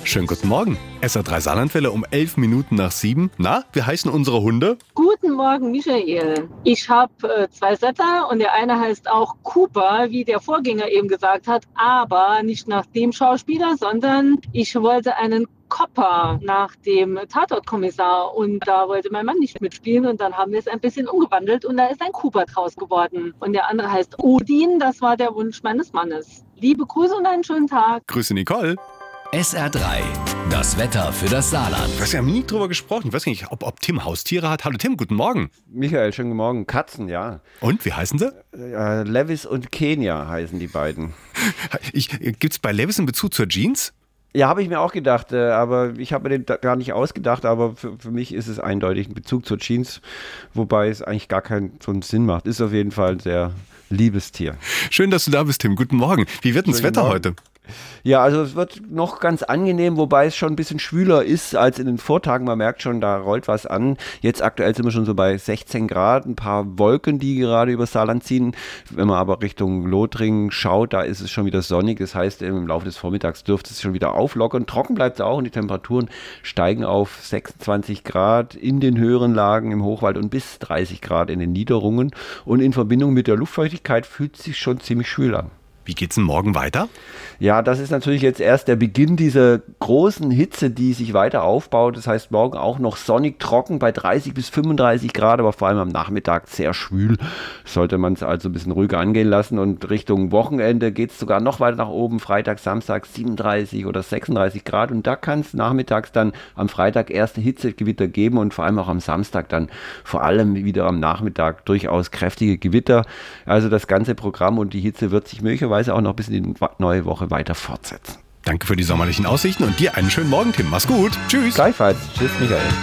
Schönen guten Morgen. SR3 Saarlandwelle um 11 Minuten nach 7. Na, wie heißen unsere Hunde? Guten Morgen, Michael. Ich habe 2 Setter und der eine heißt auch Cooper, wie der Vorgänger eben gesagt hat, aber nicht nach dem Schauspieler, sondern ich wollte einen Copper nach dem Tatortkommissar und da wollte mein Mann nicht mitspielen und dann haben wir es ein bisschen umgewandelt und da ist ein Cooper draus geworden. Und der andere heißt Odin, das war der Wunsch meines Mannes. Liebe Grüße und einen schönen Tag. Grüße Nicole. SR3, das Wetter für das Saarland. Wir haben nie drüber gesprochen. Ich weiß nicht, ob Tim Haustiere hat. Hallo Tim, guten Morgen. Michael, schönen guten Morgen. Katzen, ja. Und, wie heißen sie? Levis und Kenia heißen die beiden. Gibt es bei Levis einen Bezug zur Jeans? Ja, habe ich mir auch gedacht, aber ich habe mir den gar nicht ausgedacht, aber für mich ist es eindeutig ein Bezug zur Jeans, wobei es eigentlich gar keinen so einen Sinn macht. Ist auf jeden Fall ein sehr liebes Tier. Schön, dass du da bist, Tim. Guten Morgen. Wie wird denn das Wetter heute? Ja, also es wird noch ganz angenehm, wobei es schon ein bisschen schwüler ist als in den Vortagen. Man merkt schon, da rollt was an. Jetzt aktuell sind wir schon so bei 16 Grad, ein paar Wolken, die gerade über Saarland ziehen. Wenn man aber Richtung Lothringen schaut, da ist es schon wieder sonnig. Das heißt, im Laufe des Vormittags dürfte es schon wieder auflockern. Trocken bleibt es auch und die Temperaturen steigen auf 26 Grad in den höheren Lagen im Hochwald und bis 30 Grad in den Niederungen. Und in Verbindung mit der Luftfeuchtigkeit fühlt es sich schon ziemlich schwül an. Wie geht's denn morgen weiter? Ja, das ist natürlich jetzt erst der Beginn dieser großen Hitze, die sich weiter aufbaut. Das heißt, morgen auch noch sonnig, trocken bei 30 bis 35 Grad, aber vor allem am Nachmittag sehr schwül. Sollte man es also ein bisschen ruhiger angehen lassen. Und Richtung Wochenende geht es sogar noch weiter nach oben. Freitag, Samstag 37 oder 36 Grad. Und da kann es nachmittags dann am Freitag erste Hitzegewitter geben und vor allem auch am Samstag dann vor allem wieder am Nachmittag durchaus kräftige Gewitter. Also das ganze Programm und die Hitze wird sich möglicherweise auch noch bis in die neue Woche weiter fortsetzen. Danke für die sommerlichen Aussichten und dir einen schönen Morgen, Tim. Mach's gut. Tschüss. Gleichfalls. Tschüss, Michael.